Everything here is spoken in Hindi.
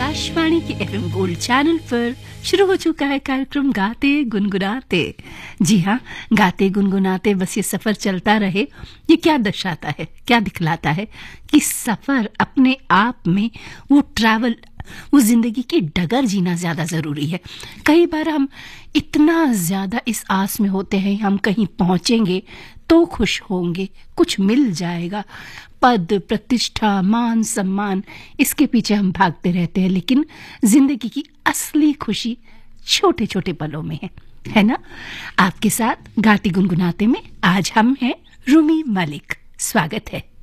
आकाशवाणी के एफएम गोल्ड चैनल पर शुरू हो चुका है कार्यक्रम गाते गुनगुनाते। जी हाँ, गाते गुनगुनाते बस ये सफर चलता रहे। ये क्या दर्शाता है, क्या दिखलाता है कि सफर अपने आप में वो ट्रैवल, वो जिंदगी की डगर जीना ज्यादा जरूरी है। कई बार हम इतना ज्यादा इस आस में होते हैं हम कहीं पहुंचेंगे तो खुश होंगे, कुछ मिल जाएगा, पद प्रतिष्ठा मान सम्मान, इसके पीछे हम भागते रहते हैं। लेकिन जिंदगी की असली खुशी छोटे छोटे पलों में है ना। आपके साथ गाते गुनगुनाते में आज हम हैं रूमी मलिक। स्वागत है।